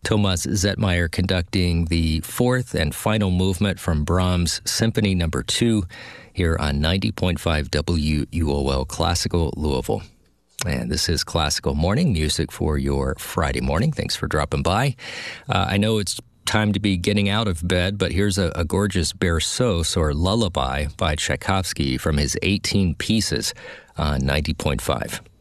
Thomas Zetmeyer conducting the fourth and final movement from Brahms' Symphony No. 2 here on 90.5 WUOL Classical Louisville. And this is Classical Morning, music for your Friday morning. Thanks for dropping by. I know it's time to be getting out of bed, but here's a gorgeous berceuse or lullaby by Tchaikovsky from his 18 pieces on 90.5.